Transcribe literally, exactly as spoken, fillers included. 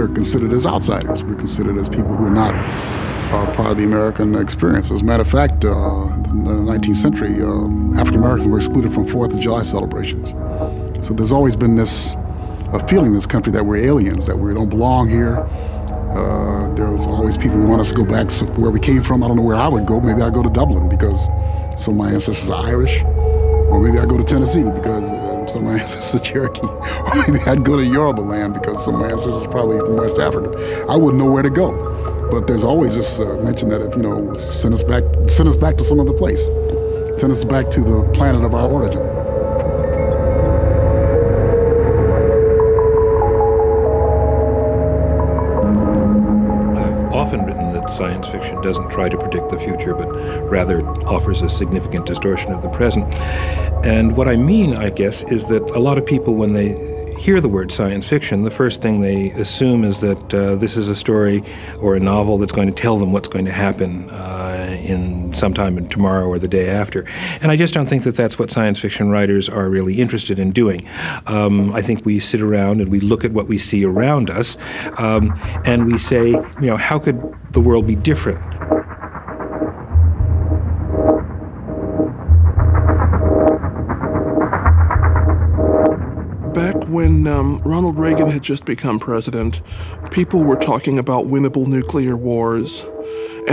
we're considered as outsiders. We're considered as people who are not uh, part of the American experience. As a matter of fact, uh, in the nineteenth century, uh, African Americans were excluded from Fourth of July celebrations. So there's always been this uh, feeling in this country that we're aliens, that we don't belong here. Uh, there's always people who want us to go back to where we came from. I don't know where I would go. Maybe I'd go to Dublin because some of my ancestors are Irish. Or maybe I'd go to Tennessee because uh, some of my ancestors are Cherokee. Or maybe I'd go to Yoruba land because some of my ancestors are probably from West Africa. I wouldn't know where to go. But there's always this uh, mention that, if, you know, send us back, send us back to some other place. Send us back to the planet of our origin. Often written that science fiction doesn't try to predict the future, but rather offers a significant distortion of the present. And what I mean, I guess, is that a lot of people, when they hear the word science fiction, the first thing they assume is that uh, this is a story or a novel that's going to tell them what's going to happen uh, in sometime in tomorrow or the day after. And I just don't think that that's what science fiction writers are really interested in doing. Um, I think we sit around and we look at what we see around us, um, and we say, you know, how could the world be different? Back when um, Ronald Reagan had just become president, people were talking about winnable nuclear wars.